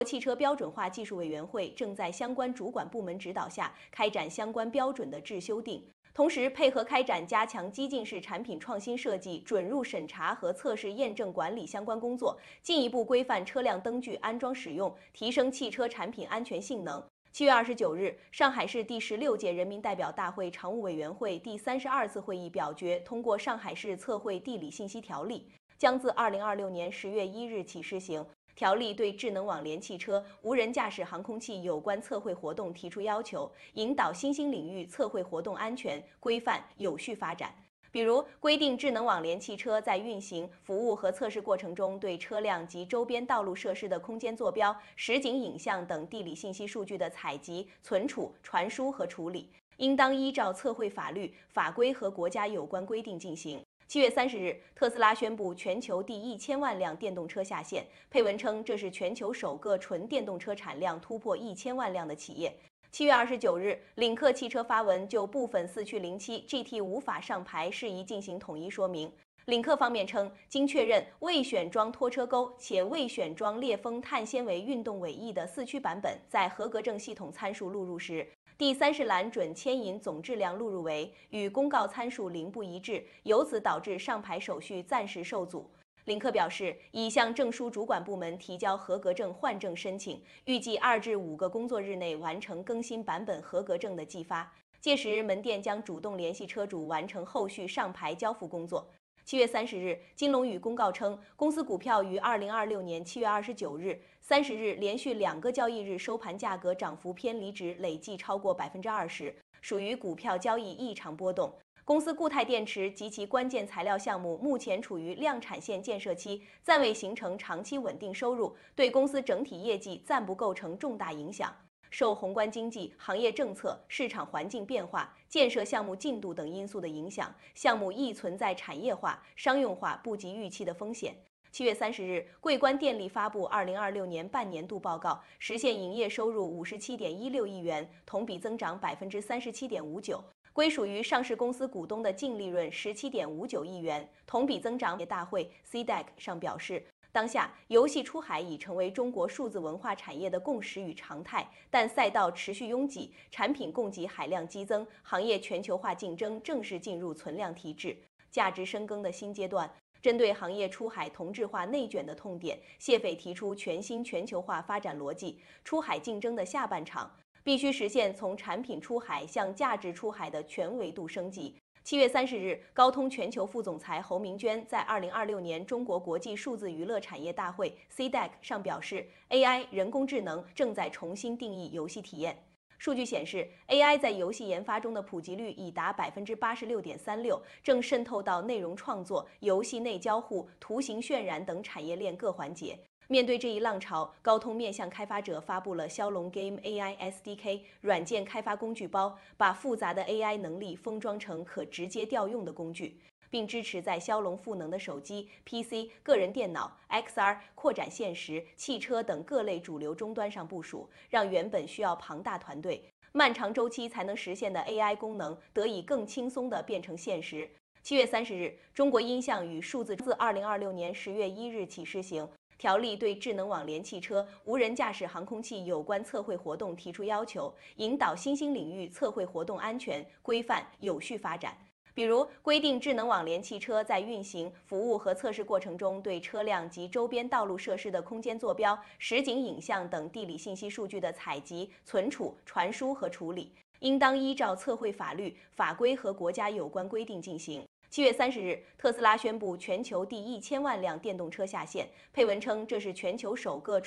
汽车标准化技术委员会正在相关主管部门指导下开展相关标准的制修订，同时配合开展加强激进式产品创新设计、准入审查和测试验证管理相关工作，进一步规范车辆灯具安装使用，提升汽车产品安全性能。7月29日，上海市第16届人民代表大会常务委员会第32次会议表决通过《上海市测绘地理信息条例》，将自2026年10月1日起施行。条例对智能网联汽车、无人驾驶航空器有关测绘活动提出要求，引导新兴领域测绘活动安全、规范、有序发展。比如，规定智能网联汽车在运行、服务和测试过程中，对车辆及周边道路设施的空间坐标、实景影像等地理信息数据的采集、存储、传输和处理，应当依照测绘法律、法规和国家有关规定进行。7月30日，特斯拉宣布全球第1000万辆电动车下线。配文称，这是全球首个纯电动车产量突破1000万辆的企业。7月29日，领克汽车发文就部分4驱07 GT 无法上牌事宜进行统一说明。领克方面称，经确认未选装拖车钩且未选装裂风碳纤维运动尾翼的4驱版本，在合格证系统参数录入时，第30栏准牵引总质量录入为与公告参数零不一致，由此导致上牌手续暂时受阻。领克表示，已向证书主管部门提交合格证换证申请，预计2至5个工作日内完成更新版本合格证的寄发。届时，门店将主动联系车主完成后续上牌交付工作。7月30日，金龙宇公告称，公司股票于2026年7月29日、30日连续2个交易日收盘价格涨幅偏离值累计超过20%，属于股票交易异常波动。公司固态电池及其关键材料项目目前处于量产线建设期，暂未形成长期稳定收入，对公司整体业绩暂不构成重大影响。受宏观经济、行业政策、市场环境变化、建设项目进度等因素的影响，项目亦存在产业化、商用化不及预期的风险。7月30日，桂冠电力发布2026年半年度报告，实现营业收入57.16亿元，同比增长37.59%。归属于上市公司股东的净利润17.59亿元，同比增长。大会 CDEC 上表示，当下游戏出海已成为中国数字文化产业的共识与常态，但赛道持续拥挤，产品供给海量激增，行业全球化竞争正式进入存量提质、价值深耕的新阶段。针对行业出海同质化内卷的痛点，谢斐提出全新全球化发展逻辑，出海竞争的下半场必须实现从产品出海向价值出海的全维度升级。7月30日，高通全球副总裁侯明娟在2026年中国国际数字娱乐产业大会 CDEC 上表示 ，AI 人工智能正在重新定义游戏体验。数据显示 ，AI 在游戏研发中的普及率已达86.36%，正渗透到内容创作、游戏内交互、图形渲染等产业链各环节。面对这一浪潮，高通面向开发者发布了骁龙 Game AI SDK 软件开发工具包，把复杂的 AI 能力封装成可直接调用的工具，并支持在骁龙赋能的手机、PC、个人电脑、XR、扩展现实、汽车等各类主流终端上部署，让原本需要庞大团队、漫长周期才能实现的 AI 功能得以更轻松地变成现实。7月30日，中国音像与数字自2026年10月1日起施行。条例对智能网联汽车、无人驾驶航空器有关测绘活动提出要求，引导新兴领域测绘活动安全、规范、有序发展。比如，规定智能网联汽车在运行、服务和测试过程中，对车辆及周边道路设施的空间坐标、实景影像等地理信息数据的采集、存储、传输和处理，应当依照测绘法律、法规和国家有关规定进行。7月30日，特斯拉宣布全球第1000万辆电动车下线。配文称，这是全球首个